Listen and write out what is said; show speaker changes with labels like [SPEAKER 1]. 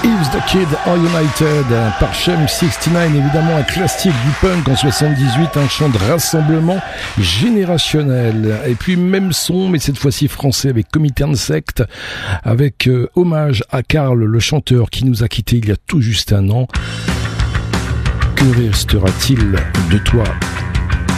[SPEAKER 1] Yves the Kid are United par Shem 69, évidemment un classique du punk en 78, un chant de rassemblement générationnel. Et puis même son, mais cette fois-ci français avec Comintern Sect, avec hommage à Karl, le chanteur qui nous a quittés il y a tout juste un an. Que restera-t-il de toi ?